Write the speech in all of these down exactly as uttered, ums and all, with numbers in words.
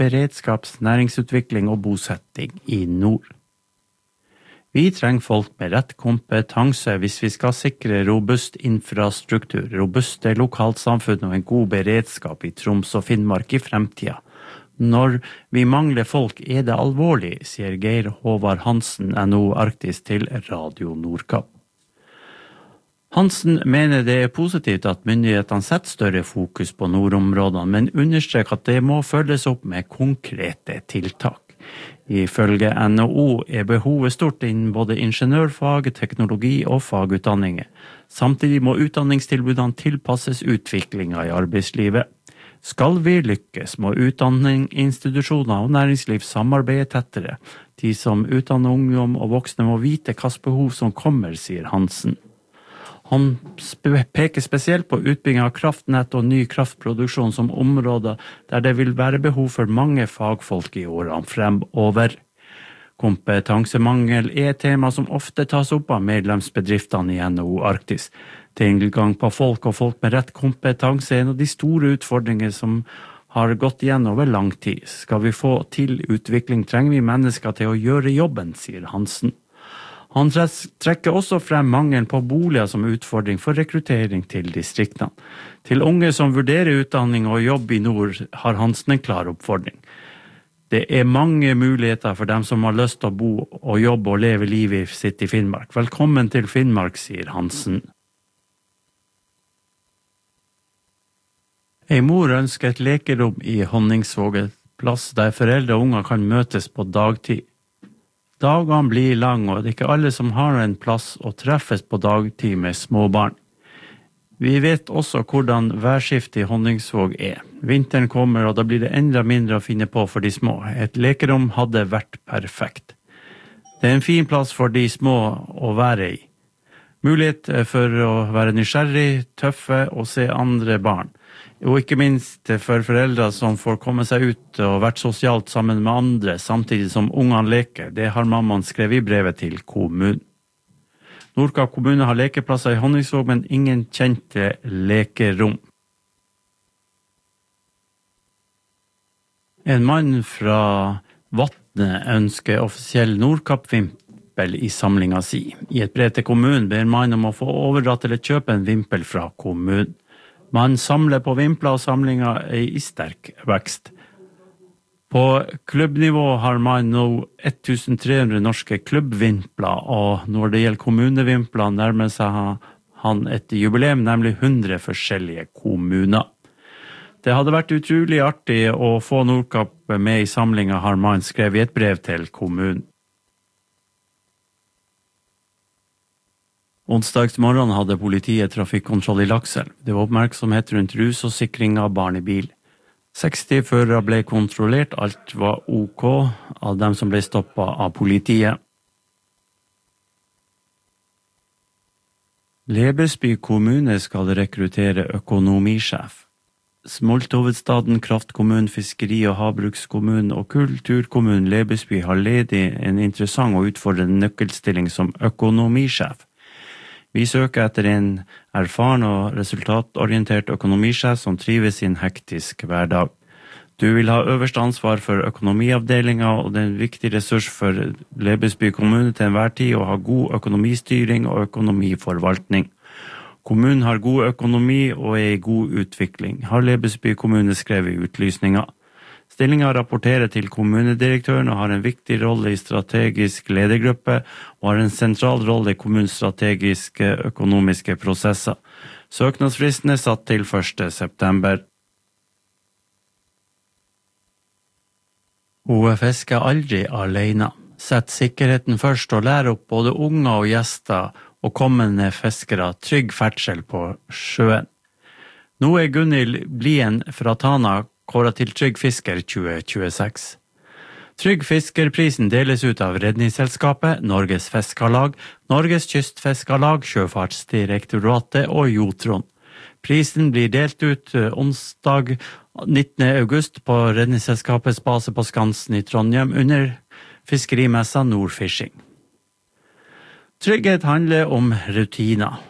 beredskaps, næringsutvikling og bosetting i nord. Vi trenger folk med rett kompetanse hvis vi skal sikre robust infrastruktur, robuste lokalsamfunn og en god beredskap i Troms og Finnmark i fremtiden. Når vi mangler folk er det alvorlig, sier Geir Håvard Hansen, N O Arktis til Radio Nordkapp. Hansen mener det er positivt at myndighetene setter større fokus på nordområdene, men understreker at det må følges opp med konkrete tiltak. Ifølge N H O er behovet stort innen både ingeniørfag, teknologi og fagutdanninger. Samtidig må utdanningstilbudene tilpasses utviklingen i arbeidslivet. Skal vi lykkes, må utdanning, institusjoner og næringsliv samarbeide tettere. De som utdanner ungdom og voksne må vite hvilke behov som kommer, sier Hansen. Han peker spesielt på utbygging av kraftnett og ny kraftproduksjon som områder der det vil være behov for mange fagfolk i årene fremover. Kompetansemangel er et tema som ofte tas opp av medlemsbedriftene i N H O Arktis. Tilgang på folk og folk med rett kompetanse er en av de store utfordringer som har gått igjen over lang tid. Skal vi få til utvikling, trenger vi mennesker til å gjøre jobben, sier Hansen. Han trekker også frem mangelen på boliger som utfordring for rekruttering til distriktene. Til unge som vurderer utdanning og jobb i nord, har Hansen en klar oppfordring. Det er mange muligheter for dem som har lyst til å bo og jobbe og leve livet sitt i Finnmark. Velkommen til Finnmark, sier Hansen. En mor ønsker et lekerom i Honningsvåget, plass der foreldre og unger kan møtes på dagtid. Dagene blir lang, og det er ikke alle som har en plass å treffes på dagtid med små barn. Vi vet også hvordan værskiftet i Honningsvåg er. Vinteren kommer, og da blir det enda mindre å finne på for de små. Et lekerom hadde vært perfekt. Det er en fin plass for de små å være i. Mulighet for å være nysgjerrig, tøffe og se andre barn. Og ikke minst for foreldre som får komme seg ut og vært sosialt sammen med andre, samtidig som ungene leker. Det har mammaen skrevet i brevet til kommunen. Nordkapp kommune har lekeplasser i Honningsvåg, men ingen kjente lekerom. En mann fra Vatne ønsker offisiell Nordkapp-vimpel i samlinga si. I et brev til kommunen ber mannen om å få overdratt eller kjøpe en vimpel fra kommunen. Man samler på vimpler og samlinger i sterk vekst. På klubbnivå har man nå tretten hundre norske klubbvimpler, og når det gjelder kommunevimpler nærmer seg han et jubileum, nemlig hundre forskjellige kommuner. Det hadde vært utrolig artig å få Nordkapp med i samlinga, har man skrevet i et brev til kommunen. Onsdagsmorgen hadde politiet trafikkontroll i Lakselv. Det var oppmerksomhet rundt rus og sikring av barn i bil. seksti førere ble kontrollert, alt var ok av dem som ble stoppet av politiet. Lebesby kommune skal rekruttere økonomisjef. Smolthovedstaden, kraftkommunen, fiskeri- og havbrukskommunen og kulturkommunen Lebesby har ledig en interessant og utfordrende nøkkelstilling som økonomisjef. Vi søker etter en erfaren og resultatorientert økonomisjef som trives i en hektisk hverdag. Du vil ha øverste ansvar for økonomiavdelingen, og det er en viktig ressurs for Lebesby kommune til enhver tid å ha god økonomistyring og økonomiforvaltning. Kommunen har god økonomi og er i god utvikling, har Lebesby kommune skrevet i utlysninga. Stillingen rapporterer til kommunedirektøren og har en viktig rolle i strategisk ledergruppe og har en sentral rolle i kommunens strategiske økonomiske prosesser. Søknadsfristen er satt til første september. Hun fisker aldri alene. Sett sikkerheten først og lær opp både unger og gjester og kommende fiskere trygg ferdsel på sjøen. Nå er Gunhild Blien fra Tana kåret til Trygg Fisker tjue tjueseks. Trygg Fiskerprisen deles ut av Redningsselskapet, Norges Fiskarlag, Norges Kystfiskarlag, Sjøfartsdirektoratet og Jotron. Prisen blir delt ut onsdag nittende august på Redningsselskapets base på Skansen i Trondheim under fiskerimessa Nordfishing. Trygghet handler om rutiner.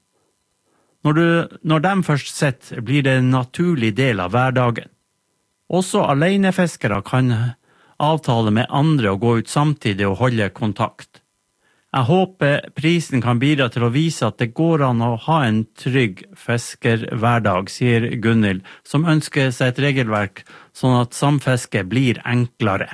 Når, du, når de først sett, blir det en naturlig del av hverdagen. Også alenefiskere kan avtale med andre å gå ut samtidig og holde kontakt. Jeg håper prisen kan bidra til å vise at det går an å ha en trygg fiskerhverdag, sier Gunhild, som ønsker seg et regelverk sånn at samfiske blir enklere.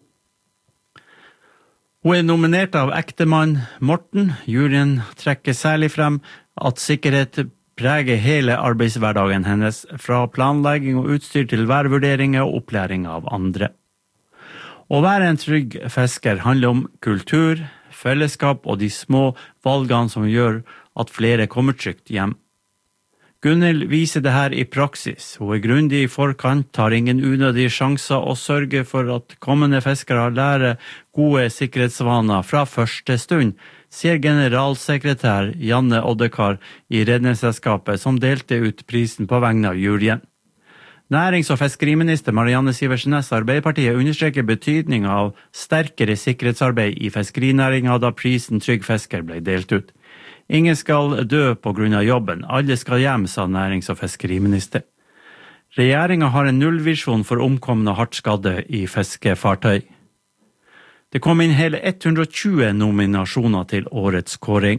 Hun er nominert av ektemann Morten. Juryen trekker særlig frem at sikkerhet preger hele arbeidshverdagen hennes, fra planlegging og utstyr til værvurderinger og opplæring av andre. Å være en trygg fisker handler om kultur, fellesskap og de små valgene som gjør at flere kommer trygt hjem. Gunhild viser det her i praksis. Hun er grundig i forkant, tar ingen unødige sjanser og sørger for at kommende fiskere lærer gode sikkerhetsvaner fra første stund, sier generalsekretær Janne Oddekar i Redningsselskapet, som delte ut prisen på vegne av juryen. Nærings- og fiskeriminister Marianne Sivertsen Næss Arbeiderpartiet understreker betydningen av sterkere sikkerhetsarbeid i fiskerinæringen da prisen Trygg fisker ble delt ut. Ingen skal dø på grunn av jobben, alle skal hjem, sa nærings- og fiskeriminister. Regjeringen har en nullvisjon for omkomne og hardt skadde i fiskefartøy. Det kom inn hele hundre og tjue nominasjoner til årets kåring.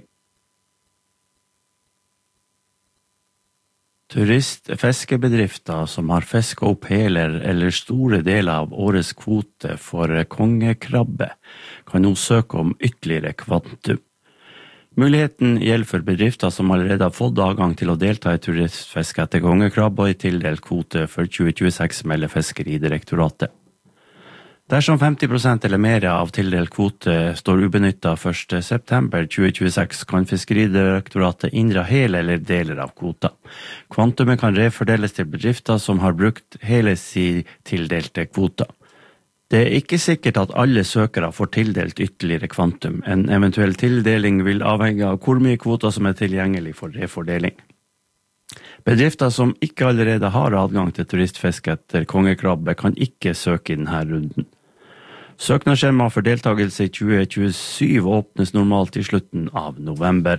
Turistfiskebedrifter som har fisket opp hele eller store deler av årets kvote for kongekrabbe, kan nå søke om ytterligere kvantum. Muligheten gjelder for bedrifter som allerede har fått adgang til å delta i turistfiske etter kongekrabbe og i tildelt kvote for tjue tjueseks, melder Fiskeridirektoratet. Dersom femti prosent eller mer av tildelt kvote står ubenyttet første september tjue tjueseks, kan Fiskeridirektoratet inndra hele eller deler av kvota. Kvantumet kan refordeles til bedrifter som har brukt hele sin tildelte kvota. Det er ikke sikkert at alle søkere får tildelt ytterligere kvantum. En eventuell tildeling vil avhenge av hvor mye kvota som er tilgjengelig for refordeling. Bedrifter som ikke allerede har adgang til turistfiske etter kongekrabbe kan ikke søke i denne runden. Søknadsskjema for deltakelse i tjue tjuesyv åpnes normalt i slutten av november.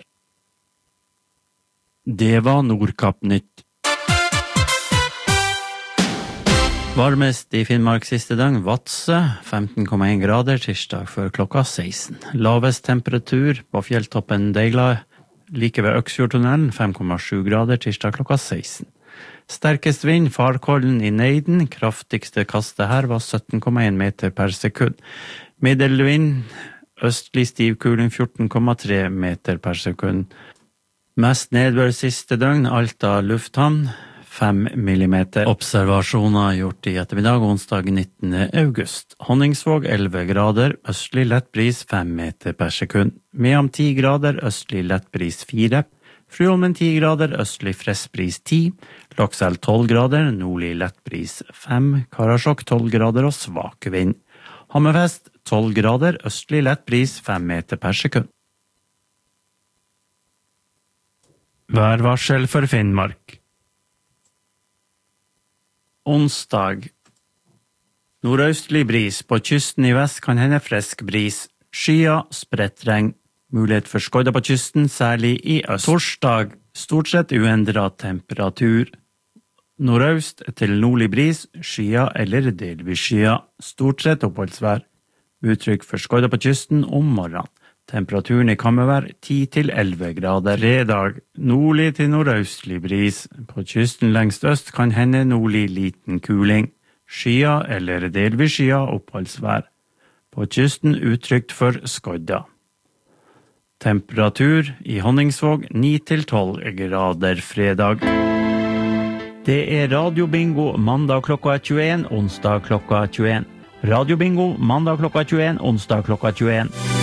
Det var Nordkapp Nytt. Varmest i Finnmark siste døgn, Vadsø, femten komma en grader, tirsdag før klokka seksten. Lavest temperatur på fjelltoppen Deila, like ved Øksfjordtunnelen, fem komma sju grader, tirsdag klokka seksten. Sterkest vind, Farkollen i Neiden, kraftigste kastet her var sytten komma en meter per sekund. Middelvind, østlig stiv kuling fjorten komma tre meter per sekund. Mest nedbør siste døgn, Alta lufthavn, fem millimeter. Observasjoner gjort i ettermiddag, onsdag nittende august. Honningsvåg elleve grader, østlig lett bris fem meter per sekund. Mehamn ti grader, østlig lett bris fire. Frøholmen ti grader, østlig frisk bris ti. Lakselv tolv grader, nordlig lett bris fem. Karasjok tolv grader og svak vind. Hammerfest tolv grader, østlig lett bris fem meter per sekund. Værvarsel for Finnmark. Onsdag. Nordøstlig bris. På kysten i vest kan hende frisk bris. Skyer, spredt regn. Mulighet for skodder på kysten, særlig i øst. Torsdag. Stort sett uendret temperatur. Nordøst til nordlig bris, skyer eller delvis skyer. Stort sett oppholdsvær. Uttrykk for skodder på kysten om morgenen. Temperaturen i Kammervær ti til elleve grader. Fredag. Nordlig til nordøstlig bris. På kysten lengst øst kan hende nordlig liten kuling. Skyer eller delvis skyer oppholdsvær. På kysten uttrykt for skodder. Temperatur i Honningsvåg ni til tolv grader fredag. Det er radiobingo mandag klokka tjueen, onsdag klokka tjueen. Radiobingo mandag klokka tjueen, onsdag klokka tjueen.